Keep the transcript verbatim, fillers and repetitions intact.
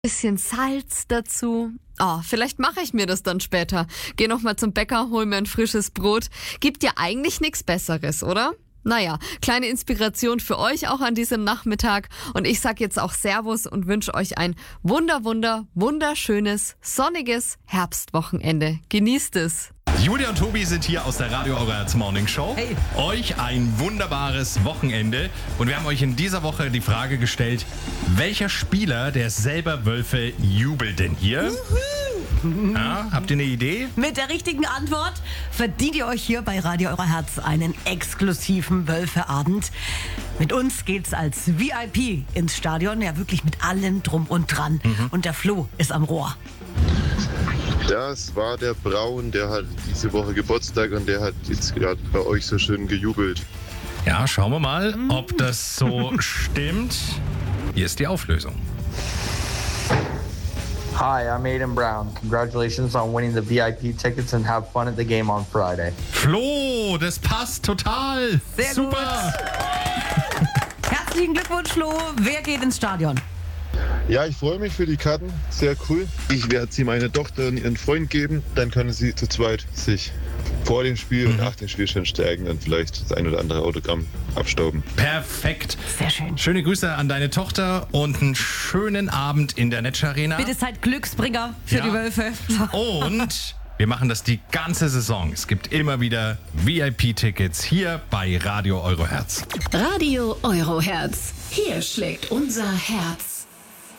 Bisschen Salz dazu. Oh, vielleicht mache ich mir das dann später. Geh noch mal zum Bäcker, hol mir ein frisches Brot. Gibt ja eigentlich nichts Besseres, oder? Naja, kleine Inspiration für euch auch an diesem Nachmittag. Und ich sag jetzt auch Servus und wünsche euch ein wunder, wunder, wunderschönes, sonniges Herbstwochenende. Genießt es. Julia und Tobi sind hier aus der Radio Euroherz Morning Show. Hey. Euch ein wunderbares Wochenende. Und wir haben euch in dieser Woche die Frage gestellt, welcher Spieler der selber Wölfe jubelt denn hier? Ja, habt ihr eine Idee? Mit der richtigen Antwort verdient ihr euch hier bei Radio Euroherz einen exklusiven Wölfeabend. Mit uns geht's als V I P ins Stadion, ja wirklich mit allem drum und dran. Mhm. Und der Flo ist am Rohr. Das war der Braun, der hat diese Woche Geburtstag und der hat jetzt gerade bei euch so schön gejubelt. Ja, schauen wir mal, ob das so stimmt. Hier ist die Auflösung. Hi, I'm Aiden Brown. Congratulations on winning the V I P tickets and have fun at the game on Friday. Flo, das passt total. Sehr Super. Gut. Herzlichen Glückwunsch, Flo. Wer geht ins Stadion? Ja, ich freue mich für die Karten. Sehr cool. Ich werde sie meiner Tochter und ihren Freund geben. Dann können sie zu zweit sich vor dem Spiel mhm. und nach dem Spiel schon stärken und vielleicht das ein oder andere Autogramm abstauben. Perfekt. Sehr schön. Schöne Grüße an deine Tochter und einen schönen Abend in der Netsche Arena. Bitte seid Glücksbringer für Ja. die Wölfe. Und wir machen das die ganze Saison. Es gibt immer wieder V I P-Tickets hier bei Radio Euroherz. Radio Euroherz. Hier schlägt unser Herz.